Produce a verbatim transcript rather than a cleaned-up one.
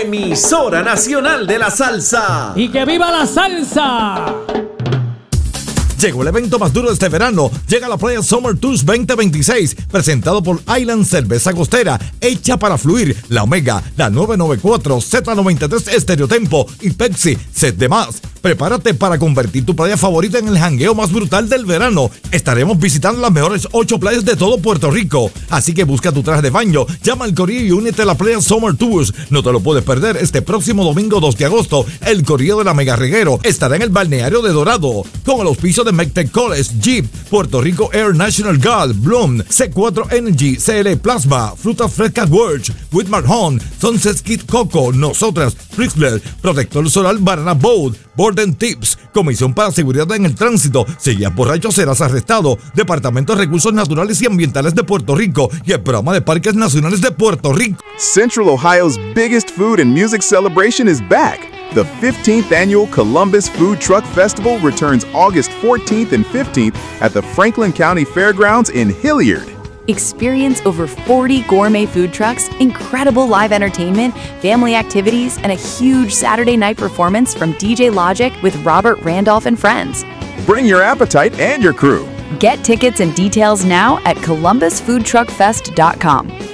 emisora nacional de la salsa. ¡Y que viva la salsa! Llegó el evento más duro de este verano. Llega la Playa Summer Tours veinte veintiséis, presentado por Island Cerveza Costera, hecha para fluir, La Omega, la nueve noventa y cuatro, Z noventa y tres Estereotempo y Pepsi, Set de Más. Prepárate para convertir tu playa favorita en el jangueo más brutal del verano. Estaremos visitando las mejores ocho playas de todo Puerto Rico. Así que busca tu traje de baño, llama al corillo y únete a la Playa Summer Tours. No te lo puedes perder este próximo domingo dos de agosto. El corillo de la Mega Reguero estará en el balneario de Dorado, con el auspicio de MECTEC College, Jeep, Puerto Rico Air National Guard, Bloom, C cuatro Energy, C L Plasma, Fruta Fresca World, Whitmar Home, Sunset Kid Coco, Nosotras, Fritzler, Protector Solar Banana Boat, Borden Tips, Comisión para Seguridad en el Tránsito, si guías borracho serás arrestado, Departamento de Recursos Naturales y Ambientales de Puerto Rico y el Programa de Parques Nacionales de Puerto Rico. Central Ohio's biggest food and music celebration is back. The fifteenth Annual Columbus Food Truck Festival returns August fourteenth and fifteenth at the Franklin County Fairgrounds in Hilliard. Experience over forty gourmet food trucks, incredible live entertainment, family activities, and a huge Saturday night performance from D J Logic with Robert Randolph and friends. Bring your appetite and your crew. Get tickets and details now at columbus food truck fest dot com.